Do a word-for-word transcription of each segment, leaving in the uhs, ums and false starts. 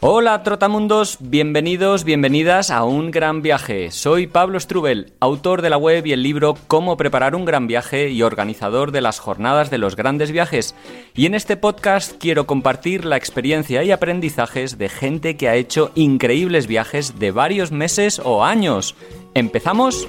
Hola trotamundos, bienvenidos, bienvenidas a Un Gran Viaje. Soy Pablo Strubel, autor de la web y el libro Cómo preparar un gran viaje y organizador de las jornadas de los grandes viajes. Y en este podcast quiero compartir la experiencia y aprendizajes de gente que ha hecho increíbles viajes de varios meses o años. ¿Empezamos?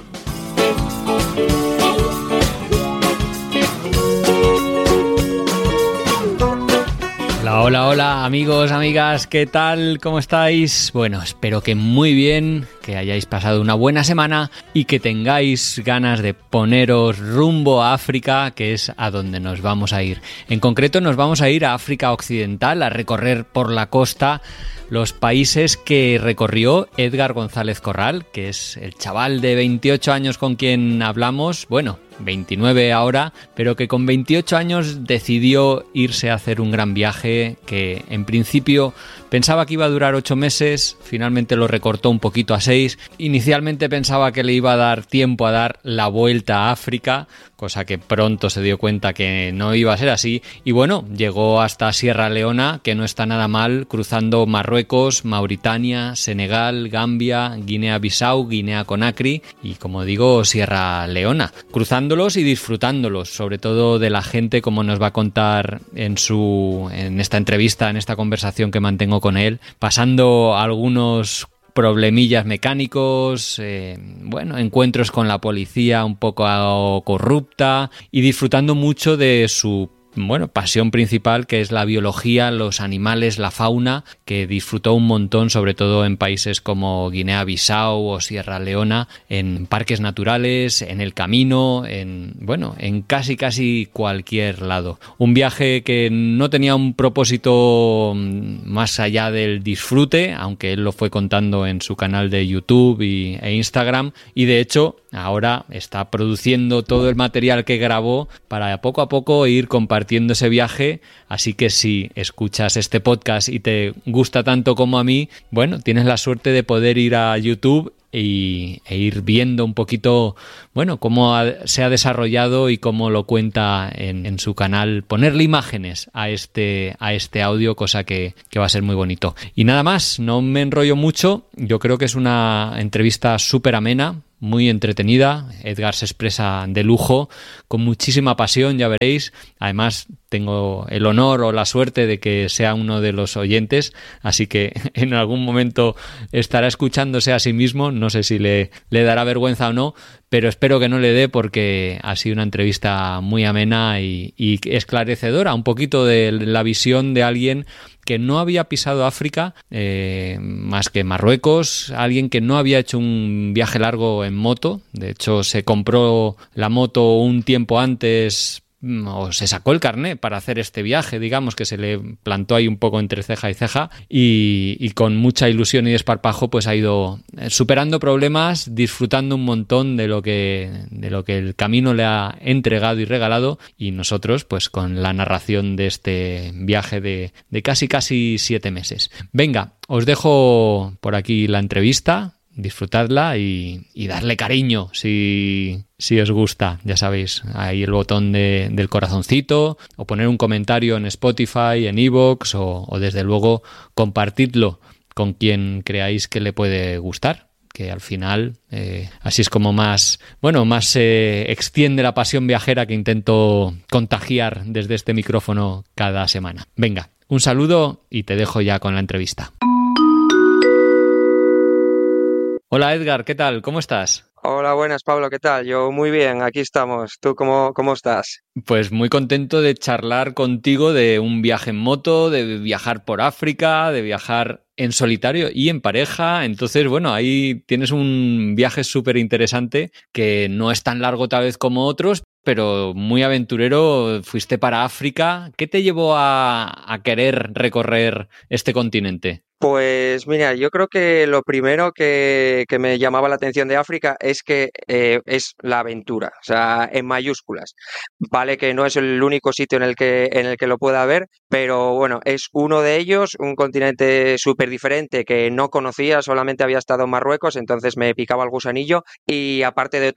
Hola, hola, hola, amigos, amigas, ¿qué tal? ¿Cómo estáis? Bueno, espero que muy bien, que hayáis pasado una buena semana y que tengáis ganas de poneros rumbo a África, que es a donde nos vamos a ir. En concreto, nos vamos a ir a África Occidental, a recorrer por la costa los países que recorrió Edgar González Corral, que es el chaval de veintiocho años con quien hablamos, bueno, veintinueve ahora, pero que con veintiocho años decidió irse a hacer un gran viaje que en principio pensaba que iba a durar ocho meses, finalmente lo recortó un poquito a seis. Inicialmente pensaba que le iba a dar tiempo a dar la vuelta a África, cosa que pronto se dio cuenta que no iba a ser así, y bueno, llegó hasta Sierra Leona, que no está nada mal, cruzando Marruecos, Mauritania, Senegal, Gambia, Guinea-Bissau, Guinea-Conakry y, como digo, Sierra Leona, cruzándolos y disfrutándolos, sobre todo de la gente, como nos va a contar en su en esta entrevista, en esta conversación que mantengo con él, pasando algunos problemillas mecánicos, eh, bueno, encuentros con la policía un poco corrupta y disfrutando mucho de su bueno, pasión principal, que es la biología, los animales, la fauna, que disfrutó un montón, sobre todo en países como Guinea-Bissau o Sierra Leona, en parques naturales, en el camino, en bueno, en casi casi cualquier lado. Un viaje que no tenía un propósito más allá del disfrute, aunque él lo fue contando en su canal de YouTube y, e Instagram, y de hecho ahora está produciendo todo el material que grabó para poco a poco ir compartiendo ese viaje, así que si escuchas este podcast y te gusta tanto como a mí, bueno, tienes la suerte de poder ir a YouTube y, e ir viendo un poquito, bueno, cómo ha, se ha desarrollado y cómo lo cuenta en, en su canal, ponerle imágenes a este, a este audio, cosa que, que va a ser muy bonito. Y nada más, no me enrollo mucho, yo creo que es una entrevista súper amena, muy entretenida. Edgar se expresa de lujo, con muchísima pasión, ya veréis. Además, tengo el honor o la suerte de que sea uno de los oyentes, así que en algún momento estará escuchándose a sí mismo. No sé si le, le dará vergüenza o no, pero espero que no le dé, porque ha sido una entrevista muy amena y, y esclarecedora, un poquito de la visión de alguien que no había pisado África, eh, más que Marruecos, alguien que no había hecho un viaje largo en moto. De hecho, se compró la moto un tiempo antes, o se sacó el carné para hacer este viaje, digamos, que se le plantó ahí un poco entre ceja y ceja, y, y con mucha ilusión y desparpajo pues ha ido superando problemas, disfrutando un montón de lo que de lo que el camino le ha entregado y regalado, y nosotros pues con la narración de este viaje de, de casi casi siete meses. Venga, os dejo por aquí la entrevista. Disfrutadla y, y darle cariño si, si os gusta. Ya sabéis, ahí el botón de, del corazoncito, o poner un comentario en Spotify, en iVoox, o, o desde luego compartidlo con quien creáis que le puede gustar, que al final eh, así es como más, bueno, más se eh, extiende la pasión viajera que intento contagiar desde este micrófono cada semana. Venga, un saludo y te dejo ya con la entrevista. Hola Edgar, ¿qué tal? ¿Cómo estás? Hola, buenas Pablo, ¿qué tal? Yo muy bien, aquí estamos. ¿Tú cómo, cómo estás? Pues muy contento de charlar contigo de un viaje en moto, de viajar por África, de viajar en solitario y en pareja. Entonces, bueno, ahí tienes un viaje súper interesante que no es tan largo tal vez como otros, pero muy aventurero. Fuiste para África. ¿Qué te llevó a, a querer recorrer este continente? Pues mira, yo creo que lo primero que, que me llamaba la atención de África es que eh, es la aventura, o sea, en mayúsculas. Vale que no es el único sitio en el que, en el que lo pueda ver, pero bueno, es uno de ellos, un continente súper diferente que no conocía, solamente había estado en Marruecos, entonces me picaba el gusanillo, y aparte de todo,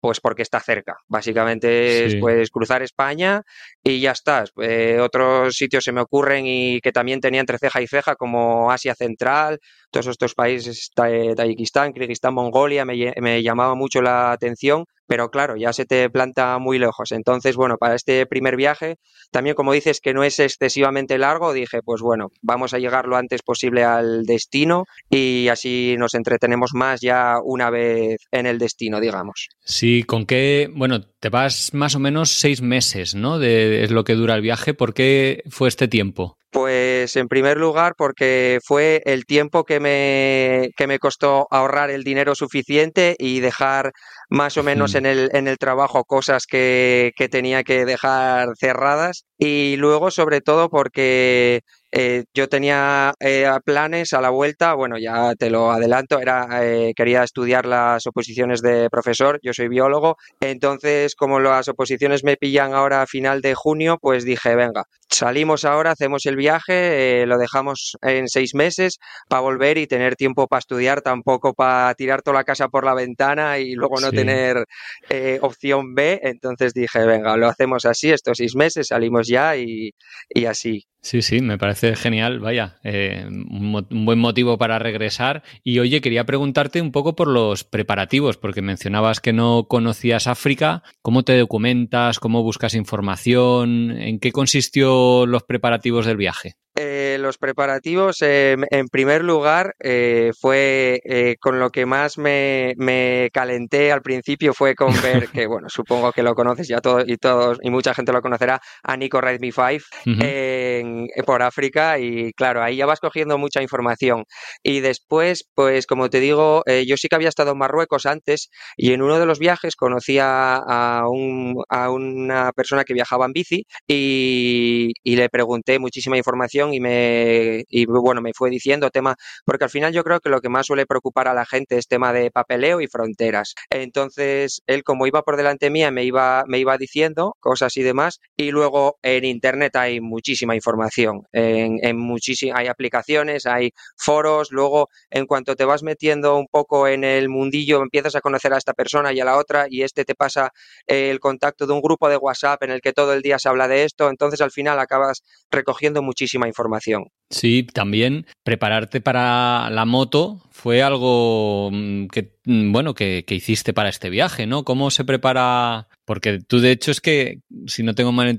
pues porque está cerca. Básicamente es Sí. pues cruzar España y ya está. Eh, otros sitios se me ocurren y que también tenía entre ceja y ceja, como Asia Central, todos estos países, Ta- Tayikistán, Kirguistán, Mongolia, me, lle- me llamaba mucho la atención, pero claro, ya se te planta muy lejos. Entonces, bueno, para este primer viaje, también como dices que no es excesivamente largo, dije, pues bueno, vamos a llegar lo antes posible al destino y así nos entretenemos más ya una vez en el destino, digamos. Sí, ¿con qué? Bueno, te vas más o menos seis meses, ¿no? De, es lo que dura el viaje. ¿Por qué fue este tiempo? Pues en primer lugar porque fue el tiempo que me, que me costó ahorrar el dinero suficiente y dejar más o menos en el, en el trabajo cosas que, que tenía que dejar cerradas. Y luego sobre todo porque eh, yo tenía eh, planes a la vuelta, bueno, ya te lo adelanto, era, eh, quería estudiar las oposiciones de profesor, yo soy biólogo, entonces como las oposiciones me pillan ahora a final de junio, pues dije, venga, salimos ahora, hacemos el viaje, eh, lo dejamos en seis meses para volver y tener tiempo para estudiar, tampoco para tirar toda la casa por la ventana y luego no Sí. tener eh, opción B. Entonces dije, venga, lo hacemos así, estos seis meses, salimos ya y, y así. Sí, sí, me parece genial, vaya, eh, un, mo- un buen motivo para regresar. Y oye, quería preguntarte un poco por los preparativos, porque mencionabas que no conocías África. ¿Cómo te documentas? ¿Cómo buscas información? ¿En qué consistió los preparativos del viaje? Eh, los preparativos, eh, en primer lugar, eh, fue eh, con lo que más me, me calenté al principio fue con ver, que bueno, supongo que lo conoces ya todo y todos, y mucha gente lo conocerá, a Nico Ride Me Five Ujú. en- por África, y claro, ahí ya vas cogiendo mucha información. Y después, pues como te digo, eh, yo sí que había estado en Marruecos antes y en uno de los viajes conocí a, a un- a una persona que viajaba en bici y, y le pregunté muchísima información y me y bueno, me fue diciendo tema, porque al final yo creo que lo que más suele preocupar a la gente es tema de papeleo y fronteras. Entonces, él como iba por delante mía me iba me iba diciendo cosas y demás y luego en internet hay muchísima información, en, en muchísi- hay aplicaciones, hay foros, luego en cuanto te vas metiendo un poco en el mundillo empiezas a conocer a esta persona y a la otra y este te pasa eh, el contacto de un grupo de WhatsApp en el que todo el día se habla de esto, entonces al final acabas recogiendo muchísima información. Sí, también prepararte para la moto fue algo mm, que, mm, bueno, que, que hiciste para este viaje, ¿no? ¿Cómo se prepara? Porque tú, de hecho, es que, si no tengo mal